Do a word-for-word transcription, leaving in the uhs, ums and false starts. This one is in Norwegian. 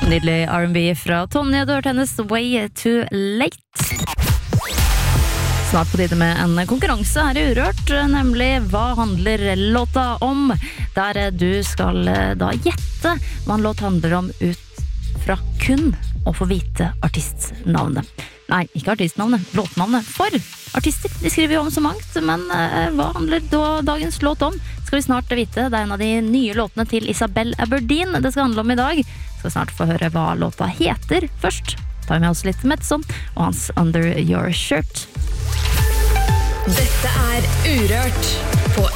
Nydelig R and B fra Tonje, du hørte hennes Way Too Late. Snart på tide med en konkurranse her i Urørt, nemlig Hva handler låta om? Der du skal da gjette hva en låt handler om ut fra kun å få vite artistnavnet. Nei, ikke artistnavnet, låtnavnet. For artister, de skriver jo om så mangt, men eh, hva handler da dagens låt om? Skal vi snart vite. Det er en av de nye låtene til Isabel Aberdeen det skal handle om i dag. Skal snart få høre hva låta heter. Først tar vi med oss litt Metson og hans Under Your Shirt. Dette er Urørt.